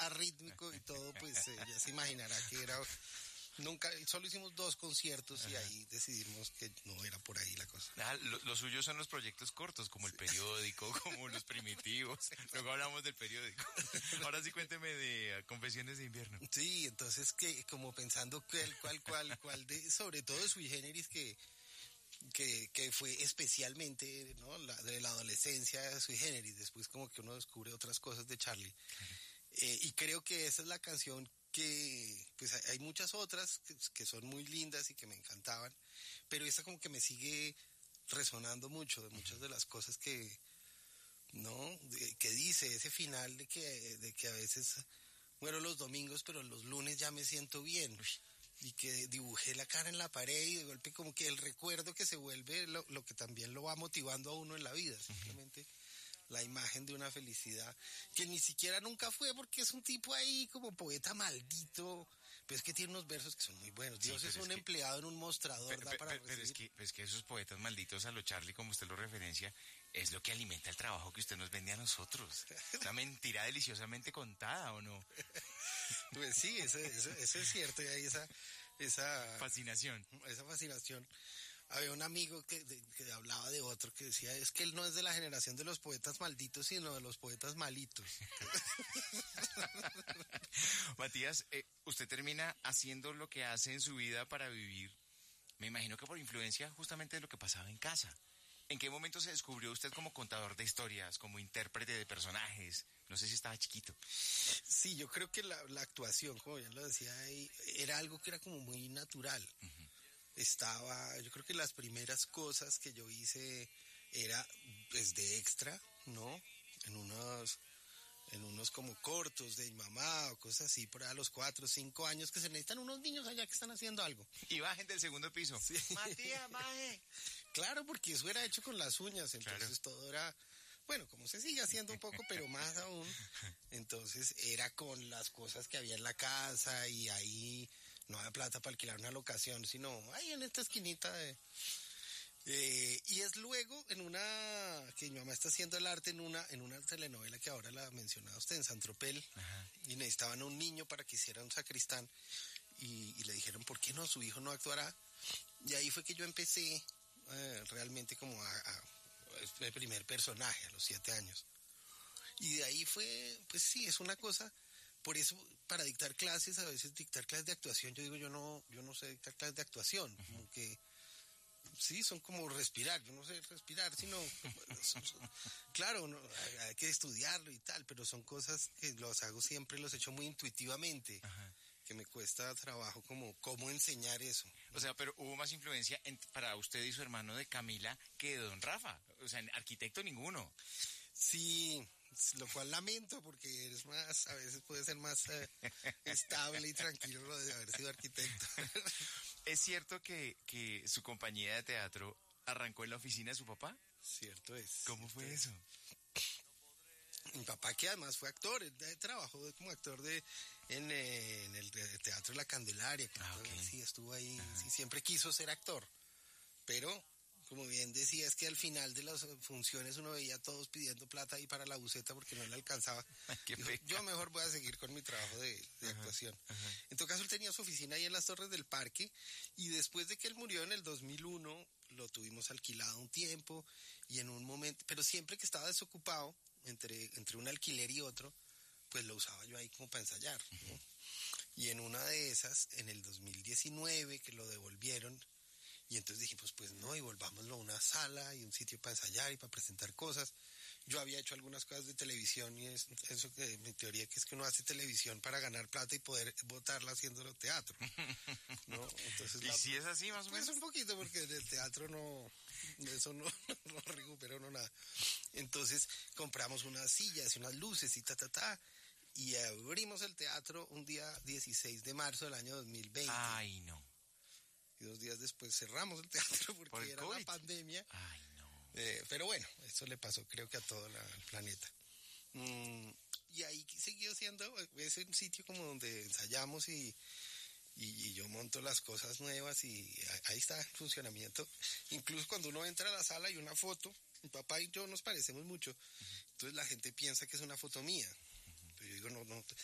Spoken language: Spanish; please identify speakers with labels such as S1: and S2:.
S1: arrítmico y todo, pues ya se imaginará que era... Nunca, solo hicimos 2 conciertos y ahí decidimos que no era por ahí la cosa.
S2: Lo suyo son los proyectos cortos, como el periódico, como los primitivos. Luego hablamos del periódico. Ahora sí cuénteme de Confesiones de Invierno.
S1: Sí, entonces que como pensando cuál de, sobre todo de Sui Generis que fue especialmente, ¿no? De la adolescencia de Sui Generis, después como que uno descubre otras cosas de Charlie. Y creo que esa es la canción que, pues hay muchas otras que son muy lindas y que me encantaban, pero esta como que me sigue resonando mucho de muchas de las cosas que, ¿no? Que dice ese final de que a veces muero los domingos, pero los lunes ya me siento bien. Y que dibujé la cara en la pared y de golpe como que el recuerdo que se vuelve lo que también lo va motivando a uno en la vida, simplemente la imagen de una felicidad que ni siquiera nunca fue, porque es un tipo ahí como poeta maldito, pero es que tiene unos versos que son muy buenos. Dios es un empleado en un mostrador,
S2: pero es que esos poetas malditos a lo Charlie, como usted lo referencia, es lo que alimenta el trabajo que usted nos vende a nosotros. Una mentira deliciosamente contada, ¿o no?
S1: Pues sí, eso es cierto, y hay esa
S2: fascinación.
S1: Esa fascinación. Había un amigo que hablaba de otro que decía, es que él no es de la generación de los poetas malditos, sino de los poetas malitos.
S2: Matías, usted termina haciendo lo que hace en su vida para vivir, me imagino que por influencia justamente de lo que pasaba en casa. ¿En qué momento se descubrió usted como contador de historias, como intérprete de personajes? No sé si estaba chiquito.
S1: Sí, yo creo que la actuación, como bien lo decía ahí, era algo que era como muy natural. Yo creo que las primeras cosas que yo hice era pues de extra, ¿no? En unos como cortos de mi mamá o cosas así, por ahí a los 4 o 5 años, que se necesitan unos niños allá que están haciendo algo.
S2: Y bajen del segundo piso.
S1: Sí.
S2: Matías, baje.
S1: Claro, porque eso era hecho con las uñas, entonces claro. Todo era, bueno, como se sigue haciendo un poco, pero más aún. Entonces era con las cosas que había en la casa y ahí no había plata para alquilar una locación, sino ahí en esta esquinita y es luego que mi mamá está haciendo el arte en una telenovela que ahora la ha mencionado usted, en San Tropel. Ajá. Y necesitaban a un niño para que hiciera un sacristán y le dijeron, ¿por qué no? Su hijo no actuará. Y ahí fue que yo empecé realmente como el primer personaje a los 7 años. Y de ahí fue, pues sí, es una cosa. Por eso, para dictar clases, a veces dictar clases de actuación, yo digo, yo no sé dictar clases de actuación, como que sí, son como respirar, yo no sé respirar, sino, claro, hay que estudiarlo y tal, pero son cosas que los hago siempre, los he hecho muy intuitivamente. Ajá. Que me cuesta trabajo como cómo enseñar eso.
S2: O sea, pero hubo más influencia para usted y su hermano de Camila que de don Rafa, o sea, arquitecto ninguno.
S1: Sí, lo cual lamento porque eres más, a veces puede ser más estable y tranquilo lo de haber sido arquitecto.
S2: ¿Es cierto que su compañía de teatro arrancó en la oficina de su papá?
S1: Cierto es.
S2: ¿Cómo fue eso?
S1: Mi papá, que además fue actor, él trabajó como actor en el Teatro La Candelaria. Okay. Sí, estuvo ahí, sí, siempre quiso ser actor, pero como bien decía, es que al final de las funciones uno veía a todos pidiendo plata ahí para la buceta porque no le alcanzaba. Dijo, yo mejor voy a seguir con mi trabajo de actuación. Ajá. En todo caso, él tenía su oficina ahí en las Torres del Parque y después de que él murió en el 2001, lo tuvimos alquilado un tiempo y en un momento, pero siempre que estaba desocupado, entre un alquiler y otro, pues lo usaba yo ahí como para ensayar, ¿no? Y en una de esas, en el 2019, que lo devolvieron, y entonces dijimos, pues no, y volvámoslo a una sala y un sitio para ensayar y para presentar cosas. Yo había hecho algunas cosas de televisión y eso que mi teoría que es que uno hace televisión para ganar plata y poder botarla haciéndolo teatro, ¿no? Entonces,
S2: ¿y si es así más o menos?
S1: Pues un poquito, porque del teatro no recuperó nada. Entonces compramos unas sillas y unas luces y y abrimos el teatro un día 16 de marzo del año 2020.
S2: Ay, no.
S1: Y 2 días después cerramos el teatro porque era la pandemia.
S2: Ay, no.
S1: Pero bueno, eso le pasó creo que a todo el planeta. Y ahí siguió siendo, es un sitio como donde ensayamos y yo monto las cosas nuevas y ahí está el funcionamiento. Incluso cuando uno entra a la sala hay una foto, mi papá y yo nos parecemos mucho, entonces la gente piensa que es una foto mía. Pero yo digo, no,